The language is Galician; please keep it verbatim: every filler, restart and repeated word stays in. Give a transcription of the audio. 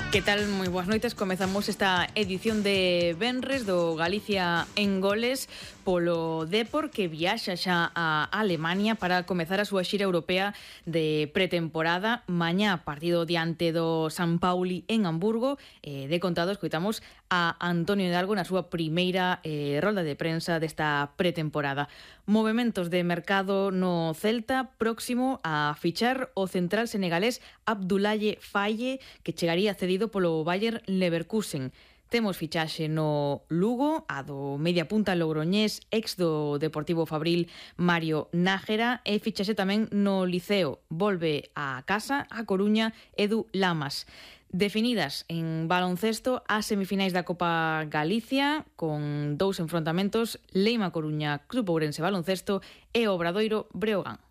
Que tal? Moi boas noites. Comezamos esta edición de Venres do Galicia en Goles polo Depor, que viaxa xa a Alemania para comezar a súa xira europea de pretemporada. Mañá partido diante do San Pauli en Hamburgo. Eh, de contado, escoitamos a Antonio Hidalgo na súa primeira eh, rolda de prensa desta pretemporada. Movementos de mercado no Celta, próximo a fichar o central senegalés Abdoulaye Faye, que chegaría cedido polo Bayer Leverkusen. Temos fichaxe no Lugo, a do media punta logroñés, ex do Deportivo Fabril Mario Nájera, e fichaxe tamén no Liceo. Volve a casa a Coruña Edu Lamas. Definidas en baloncesto as semifinais da Copa Galicia, con dous enfrontamentos: Leima Coruña, Club Ourense Baloncesto e Obradoiro Breogán.